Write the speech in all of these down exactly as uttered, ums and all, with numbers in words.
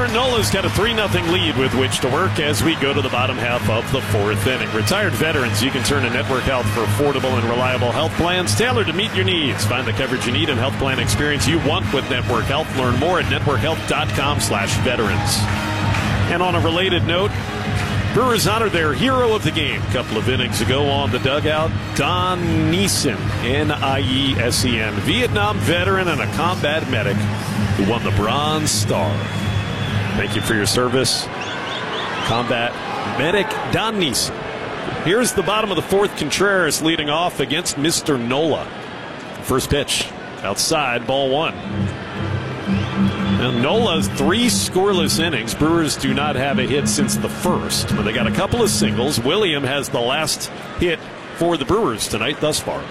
Aaron Nola's got a three nothing lead with which to work as we go to the bottom half of the fourth inning. Retired veterans, you can turn to Network Health for affordable and reliable health plans tailored to meet your needs. Find the coverage you need and health plan experience you want with Network Health. Learn more at network health dot com slash veterans. And on a related note, Brewers honored their hero of the game a couple of innings ago on the dugout, Don Niesen, N I E S E N, Vietnam veteran and a combat medic who won the Bronze Star. Thank you for your service, combat medic Don Niesen. Here's the bottom of the fourth. Contreras leading off against Mister Nola. First pitch, outside, ball one. Now, Nola's three scoreless innings. Brewers do not have a hit since the first, but they got a couple of singles. William has the last hit for the Brewers tonight thus far.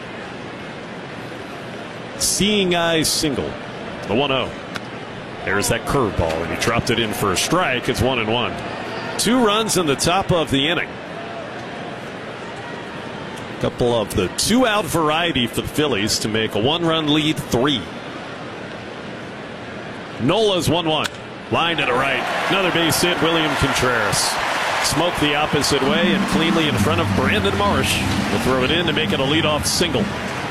Seeing eye single, the one oh. There's that curveball, and he dropped it in for a strike. It's one and one. Two runs in the top of the inning. A couple of the two-out variety for the Phillies to make a one-run lead three. Nola's one one. Line to the right. Another base hit, William Contreras. Smoked the opposite way and cleanly in front of Brandon Marsh. Will throw it in to make it a leadoff single.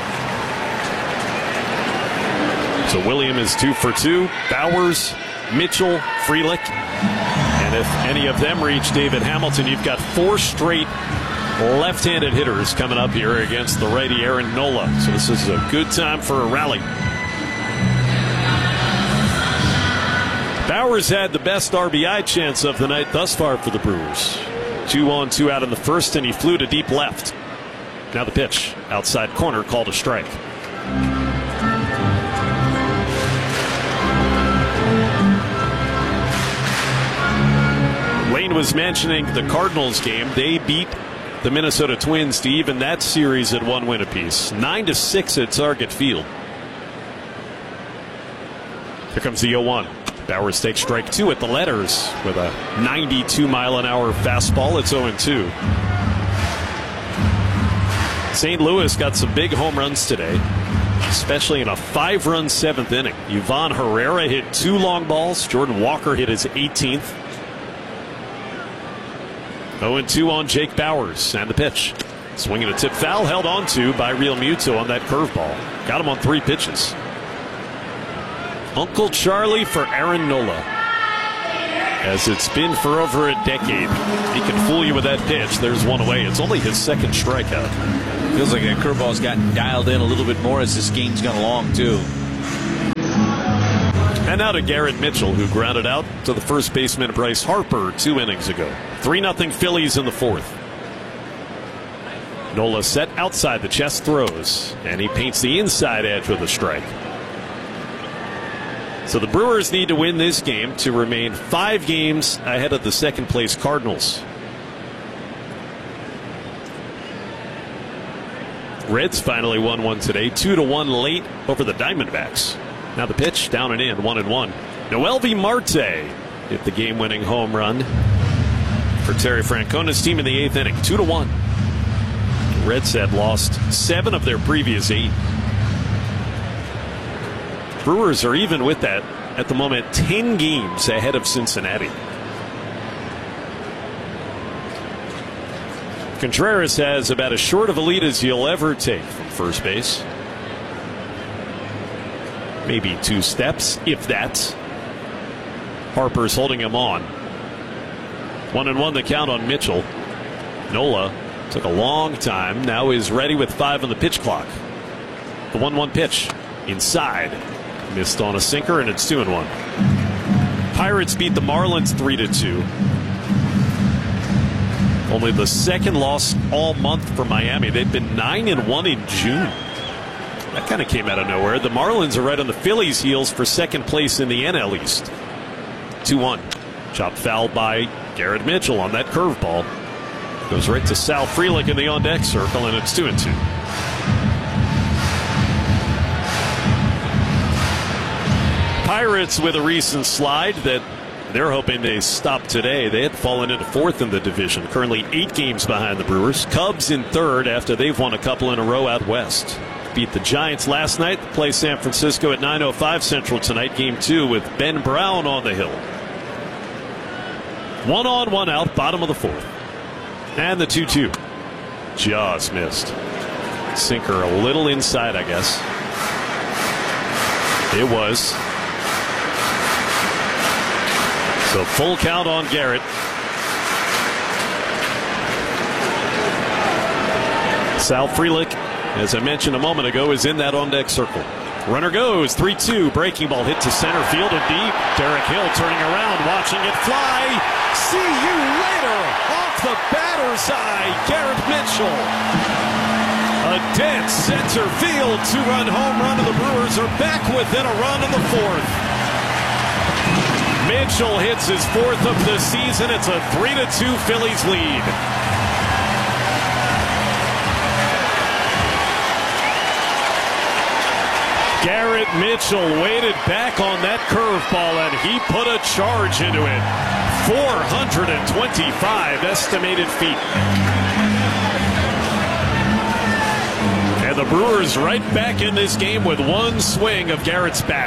So William is two for two. Bowers, Mitchell, Frelick. And if any of them reach David Hamilton, you've got four straight left-handed hitters coming up here against the righty Aaron Nola. So this is a good time for a rally. Bowers had the best R B I chance of the night thus far for the Brewers. Two on, two out in the first, and he flew to deep left. Now the pitch, outside corner, called a strike. Lane was mentioning the Cardinals game. They beat the Minnesota Twins to even that series at one win apiece. Nine to six at Target Field. Here comes the oh one. Bowers takes strike two at the letters with a ninety-two mile an hour fastball. It's oh and two. Saint Louis got some big home runs today, especially in a five run seventh inning. Ivan Herrera hit two long balls. Jordan Walker hit his eighteenth. oh and two on Jake Bowers, and the pitch. Swinging a tip foul, held on to by Real Muto on that curveball. Got him on three pitches. Uncle Charlie for Aaron Nola. As it's been for over a decade. He can fool you with that pitch. There's one away. It's only his second strikeout. Feels like that curveball's gotten dialed in a little bit more as this game's gone along, too. And now to Garrett Mitchell, who grounded out to the first baseman Bryce Harper two innings ago. three nothing Phillies in the fourth. Nola set outside the chest, throws, and he paints the inside edge with a strike. So the Brewers need to win this game to remain five games ahead of the second place Cardinals. Reds finally won one today, two to one late over the Diamondbacks. Now the pitch, down and in, one and one. Noelvi Marte hit the game-winning home run for Terry Francona's team in the eighth inning, two to one. The Reds had lost seven of their previous eight. Brewers are even with that at the moment, ten games ahead of Cincinnati. Contreras has about as short of a lead as he'll ever take from first base. Maybe two steps, if that. Harper's holding him on. One and one the count on Mitchell. Nola took a long time. Now is ready with five on the pitch clock. The one one pitch inside. Missed on a sinker, and it's two and one. Pirates beat the Marlins three to two. Only the second loss all month for Miami. They've been nine and one in June. That kind of came out of nowhere. The Marlins are right on the Phillies' heels for second place in the N L East. two one. Chopped foul by Garrett Mitchell on that curveball. Goes right to Sal Frelick in the on-deck circle, and it's two and two. Pirates with a recent slide that they're hoping they stop today. They had fallen into fourth in the division, currently eight games behind the Brewers. Cubs in third after they've won a couple in a row out west. Beat the Giants last night. Play San Francisco at nine oh five Central tonight. Game two with Ben Brown on the hill. One on, one out, bottom of the fourth. And the two two. Just missed. Sinker a little inside, I guess. It was. So full count on Garrett. Sal Frelick, as I mentioned a moment ago, is in that on-deck circle. Runner goes, three two, breaking ball hit to center field and deep. Derek Hill turning around, watching it fly. See you later. Off the batter's eye, Garrett Mitchell. A dead center field two-run home run, and the Brewers are back within a run in the fourth. Mitchell hits his fourth of the season. It's a three to two Phillies lead. Garrett Mitchell waited back on that curveball, and he put a charge into it. four hundred twenty-five estimated feet. And the Brewers right back in this game with one swing of Garrett's bat.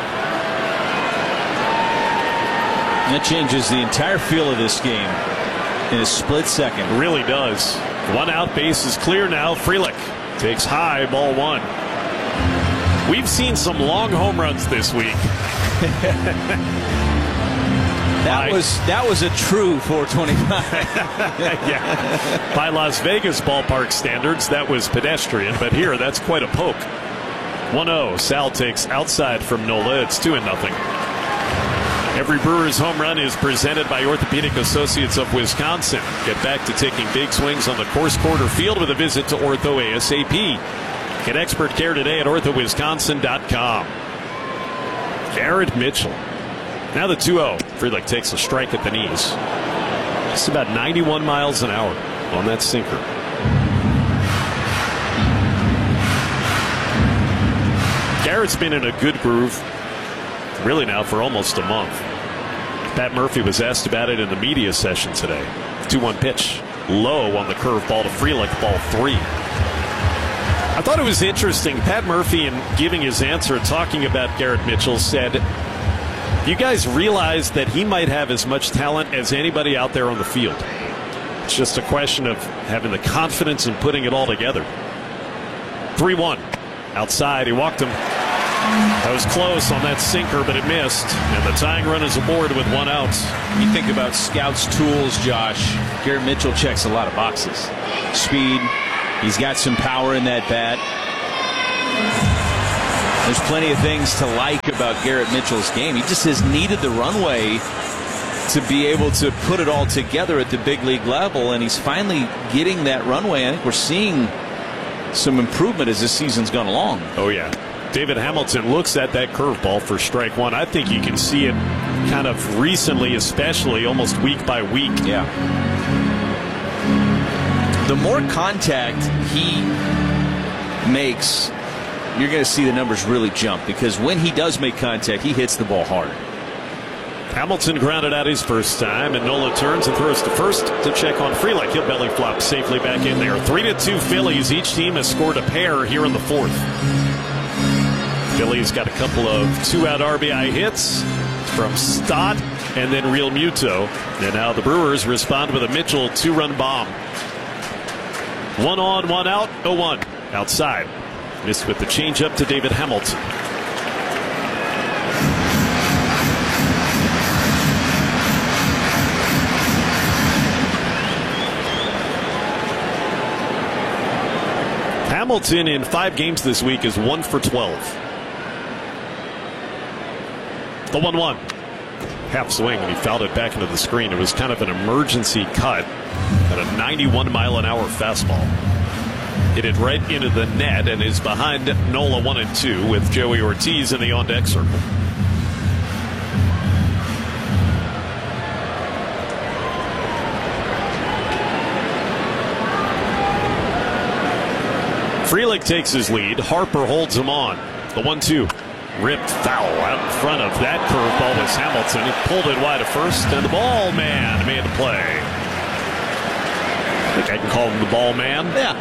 That changes the entire feel of this game in a split second. Really does. One out, base is clear now. Frelick takes high, ball one. We've seen some long home runs this week. that by, was that was a true four twenty-five. Yeah. By Las Vegas ballpark standards, that was pedestrian, but here that's quite a poke. one oh. Sal takes outside from Nola. It's two and nothing. Every Brewers home run is presented by Orthopedic Associates of Wisconsin. Get back to taking big swings on the course, court, or field with a visit to Ortho ASAP. Get expert care today at ortho wisconsin dot com. Garrett Mitchell. Now the two oh. Frelick takes a strike at the knees. It's about ninety-one miles an hour on that sinker. Garrett's been in a good groove really now for almost a month. Pat Murphy was asked about it in the media session today. two one pitch. Low on the curveball to Frelick, ball three. I thought it was interesting. Pat Murphy, in giving his answer, talking about Garrett Mitchell, said, you guys realize that he might have as much talent as anybody out there on the field. It's just a question of having the confidence and putting it all together. three one. Outside, he walked him. That was close on that sinker, but it missed. And the tying run is aboard with one out. You think about scouts' tools, Josh. Garrett Mitchell checks a lot of boxes. Speed. He's got some power in that bat. There's plenty of things to like about Garrett Mitchell's game. He just has needed the runway to be able to put it all together at the big league level, and he's finally getting that runway. I think we're seeing some improvement as this season's gone along. Oh, yeah. David Hamilton looks at that curveball for strike one. I think you can see it kind of recently, especially almost week by week. Yeah. The more contact he makes, you're going to see the numbers really jump, because when he does make contact, he hits the ball hard. Hamilton grounded out his first time, and Nola turns and throws to first to check on Frelick. He'll belly flop safely back in there. Three to two Phillies. Each team has scored a pair here in the fourth. Phillies got a couple of two-out R B I hits from Stott and then Real Muto. And now the Brewers respond with a Mitchell two-run bomb. One on, one out, oh one. Outside. Missed with the changeup to David Hamilton. Hamilton in five games this week is one for twelve. The one one. Half swing, and he fouled it back into the screen. It was kind of an emergency cut at a ninety-one mile an hour fastball. Hit it right into the net and is behind Nola one and two with Joey Ortiz in the on-deck circle. Frelick takes his lead. Harper holds him on. The one two. Ripped foul out in front of that curveball was Hamilton. He pulled it wide to first, and the ball man made the play. I think I can call him the ball man. Yeah.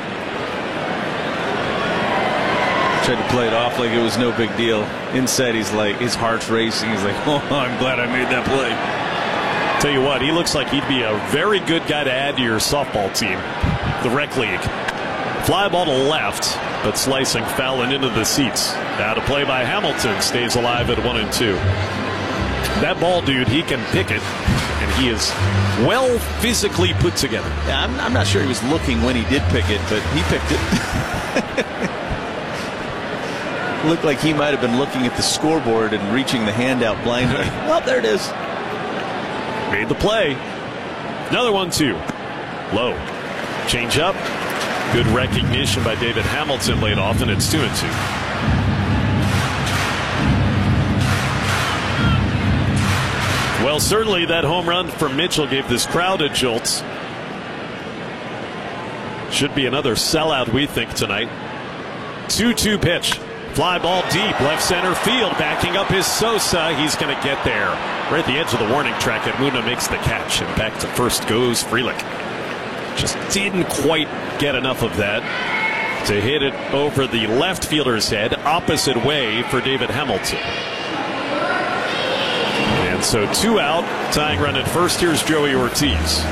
Tried to play it off like it was no big deal. Inside, he's like, his heart's racing. He's like, oh, I'm glad I made that play. Tell you what, he looks like he'd be a very good guy to add to your softball team, the rec league. Fly ball to left, but slicing foul and into the seats. Now to play by Hamilton, stays alive at one and two. That ball, dude, he can pick it, and he is well physically put together. Yeah, I'm, I'm not sure he was looking when he did pick it, but he picked it. Looked like he might have been looking at the scoreboard and reaching the hand out blindly. Oh, there it is. Made the play. Another one, two. Low. Change up. Good recognition by David Hamilton late off, and it's two and two. Well, certainly that home run from Mitchell gave this crowd a jolt. Should be another sellout, we think, tonight. two two pitch. Fly ball deep, left center field, backing up is Sosa. He's going to get there. Right at the edge of the warning track, and Muna makes the catch, and back to first goes Frelick. Just didn't quite get enough of that to hit it over the left fielder's head, opposite way for David Hamilton. And so two out, tying run at first. Here's Joey Ortiz.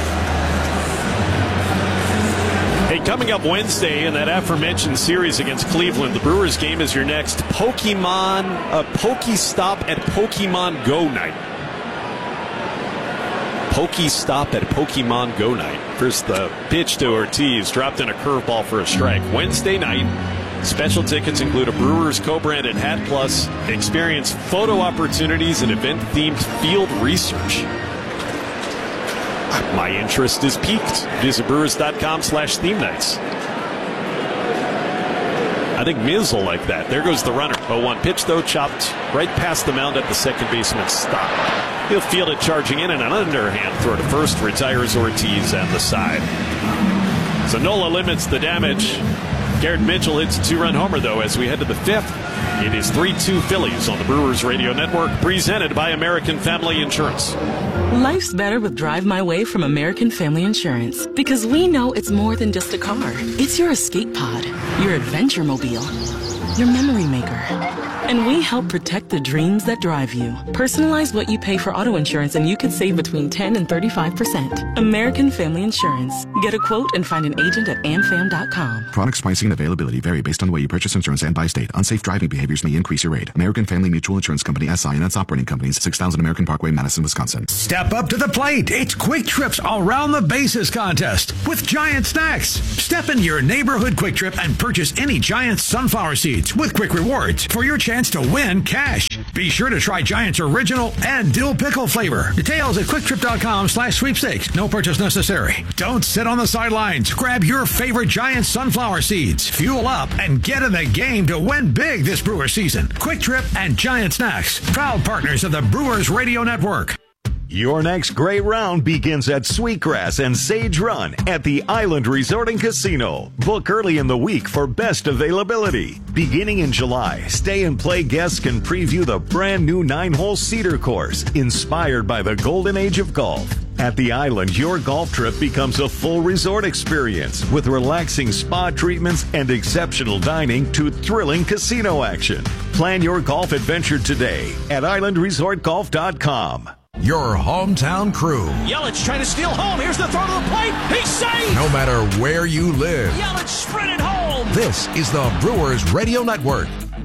Hey, coming up Wednesday in that aforementioned series against Cleveland, the Brewers game is your next Pokemon, uh, Pokestop at Pokemon Go night. Pokestop at Pokemon Go night. First the pitch to Ortiz, dropped in a curveball for a strike. Wednesday night, special tickets include a Brewers co-branded hat plus experience photo opportunities and event-themed field research. My interest is piqued. Visit Brewers.com slash theme nights. I think Miz will like that. There goes the runner. oh one pitch, though, chopped right past the mound at the second baseman's stop. He'll field it charging in, and an underhand throw to first retires Ortiz on the side. So Nola limits the damage. Garrett Mitchell hits a two-run homer, though, as we head to the fifth. It is three two Phillies on the Brewers Radio Network, presented by American Family Insurance. Life's better with Drive My Way from American Family Insurance, because we know it's more than just a car. It's your escape pod, your adventure mobile, your memory maker. And we help protect the dreams that drive you. Personalize what you pay for auto insurance and you could save between ten and thirty-five percent. American Family Insurance. Get a quote and find an agent at amfam dot com. Products, pricing, and availability vary based on the way you purchase insurance and by state. Unsafe driving behaviors may increase your rate. American Family Mutual Insurance Company, S I and its operating companies, six thousand American Parkway, Madison, Wisconsin. Step up to the plate. It's Quick Trip's Around the Bases contest with Giant Snacks. Step into your neighborhood Quick Trip and purchase any Giant sunflower seeds with Quick Rewards for your chance to win cash. Be sure to try Giant's original and dill pickle flavor. Details at quicktrip.com slash sweepstakes. No purchase necessary. Don't sit on the sidelines. Grab your favorite Giant sunflower seeds. Fuel up and get in the game to win big this Brewer season. Quick Trip and Giant Snacks, proud partners of the Brewers Radio Network. Your next great round begins at Sweetgrass and Sage Run at the Island Resort and Casino. Book early in the week for best availability. Beginning in July, Stay and Play guests can preview the brand new nine-hole Cedar course, inspired by the golden age of golf. At the Island, your golf trip becomes a full resort experience with relaxing spa treatments and exceptional dining to thrilling casino action. Plan your golf adventure today at island resort golf dot com. Your hometown crew. Yelich trying to steal home. Here's the throw to the plate. He's safe. No matter where you live. Yelich sprinted home. This is the Brewers Radio Network.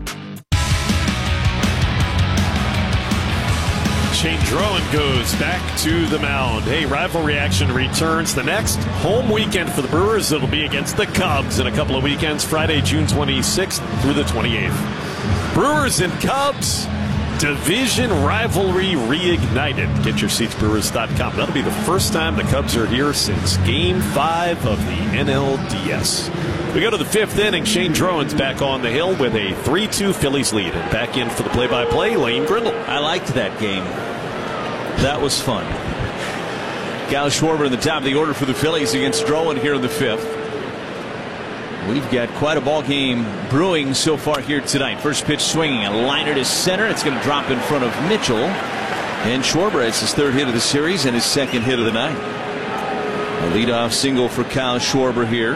Shane Drowan goes back to the mound. Hey, rivalry action returns. The next home weekend for the Brewers, it'll be against the Cubs in a couple of weekends, Friday, June twenty-sixth through the twenty-eighth. Brewers and Cubs, division rivalry reignited. Get your seats, Brewers dot com. That'll be the first time the Cubs are here since Game five of the N L D S. We go to the fifth inning. Shane Drowan's back on the hill with a three two Phillies lead. And back in for the play-by-play, Lane Grindle. I liked that game. That was fun. Kyle Schwarber in the top of the order for the Phillies against Drowan here in the fifth. We've got quite a ball game brewing so far here tonight. First pitch swinging, a liner to center. It's going to drop in front of Mitchell. And Schwarber has his third hit of the series and his second hit of the night. A leadoff single for Kyle Schwarber here.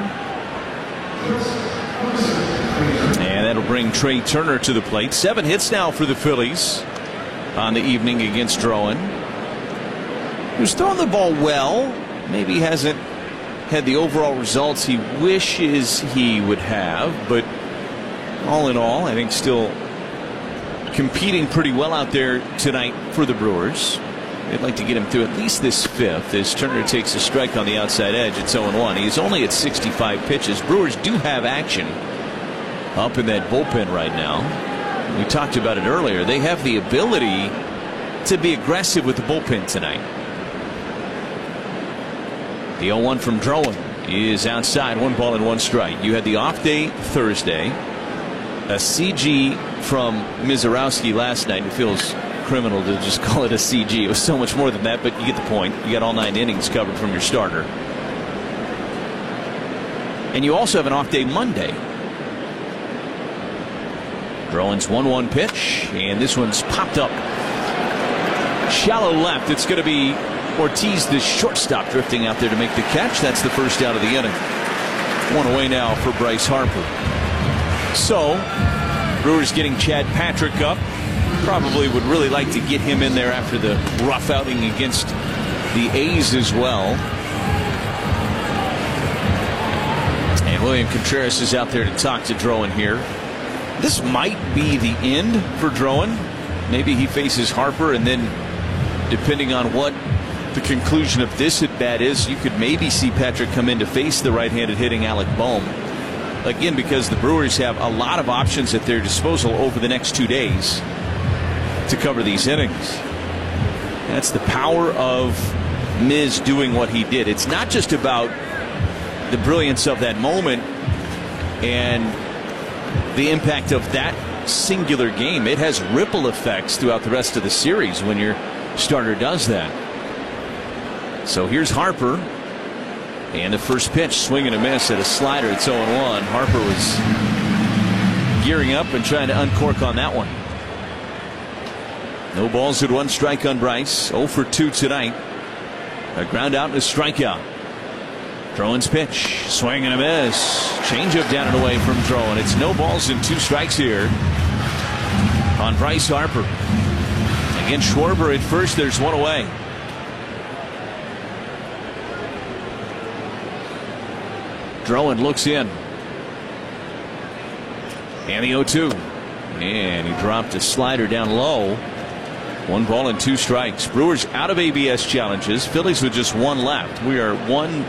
And that'll bring Trey Turner to the plate. Seven hits now for the Phillies on the evening against Drowan. He was throwing the ball well. Maybe hasn't had the overall results he wishes he would have, but all in all, I think still competing pretty well out there tonight for the Brewers. They'd like to get him through at least this fifth as Turner takes a strike on the outside edge. It's oh and one. He's only at sixty-five pitches. Brewers do have action up in that bullpen right now. We talked about it earlier. They have the ability to be aggressive with the bullpen tonight. The oh one from Drowan is outside, one ball and one strike. You had the off day Thursday. A C G from Mizorowski last night. It feels criminal to just call it a C G. It was so much more than that, but you get the point. You got all nine innings covered from your starter. And you also have an off day Monday. Drowan's one one pitch, and this one's popped up shallow left. It's going to be Ortiz, the shortstop, drifting out there to make the catch. That's the first out of the inning. One away now for Bryce Harper. So, Brewers getting Chad Patrick up. Probably would really like to get him in there after the rough outing against the A's as well. And William Contreras is out there to talk to Drowan here. This might be the end for Drowan. Maybe he faces Harper, and then depending on what the conclusion of this at bat is, you could maybe see Patrick come in to face the right-handed hitting Alec Bohm. Again, because the Brewers have a lot of options at their disposal over the next two days to cover these innings. That's the power of Miz doing what he did. It's not just about the brilliance of that moment and the impact of that singular game. It has ripple effects throughout the rest of the series when your starter does that. So here's Harper, and the first pitch, swing and a miss at a slider. It's oh and one. Harper was gearing up and trying to uncork on that one. No balls and one strike on Bryce. oh for two tonight. A ground out and a strikeout. Drowan's pitch, swing and a miss. Changeup down and away from Drowan. It's no balls and two strikes here on Bryce Harper. Again, Schwarber at first. There's one away. Drowan looks in. And the oh two. And he dropped a slider down low. One ball and two strikes. Brewers out of A B S challenges. Phillies with just one left. We are one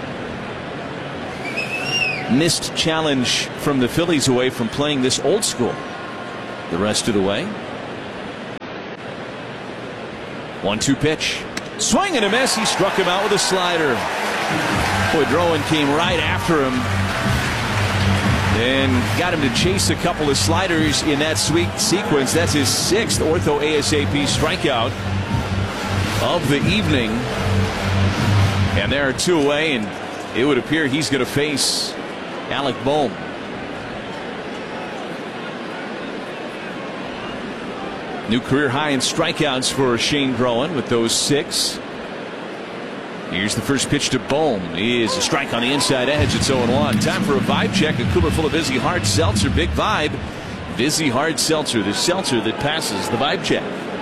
missed challenge from the Phillies away from playing this old school the rest of the way. one two pitch. Swing and a miss. He struck him out with a slider. Boy, Drowan came right after him and got him to chase a couple of sliders in that sweet sequence. That's his sixth ortho A S A P strikeout of the evening. And there are two away, and it would appear he's going to face Alec Bohm. New career high in strikeouts for Shane Drowan with those six. Here's the first pitch to Bohm. Is a strike on the inside edge. It's oh and one. Time for a vibe check. A cooler full of Vizzy Hard Seltzer. Big vibe. Vizzy Hard Seltzer. The seltzer that passes the vibe check.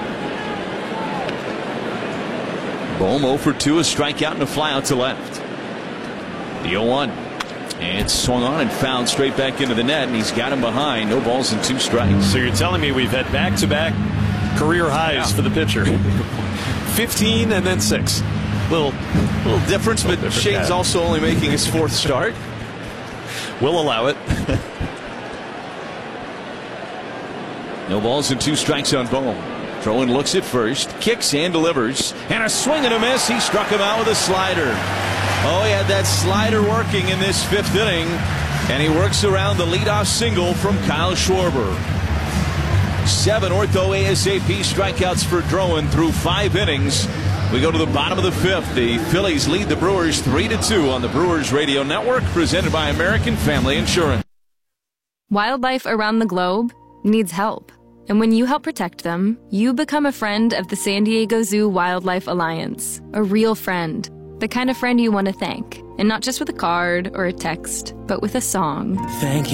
Bohm oh for two. A strikeout and a fly out to left. The oh one. And swung on and fouled straight back into the net. And he's got him behind. No balls and two strikes. So you're telling me we've had back-to-back career highs yeah. for the pitcher. fifteen and then six. Little, little difference, little but different, Shane's yeah. also only making his fourth start. We'll allow it. No balls and two strikes on Bohm. Drowan looks at first, kicks and delivers, and a swing and a miss. He struck him out with a slider. Oh, he had that slider working in this fifth inning, and he works around the leadoff single from Kyle Schwarber. Seven ortho A S A P strikeouts for Drowan through five innings. We go to the bottom of the fifth. The Phillies lead the Brewers three to two on the Brewers Radio Network, presented by American Family Insurance. Wildlife around the globe needs help. And when you help protect them, you become a friend of the San Diego Zoo Wildlife Alliance. A real friend. The kind of friend you want to thank. And not just with a card or a text, but with a song. Thank you.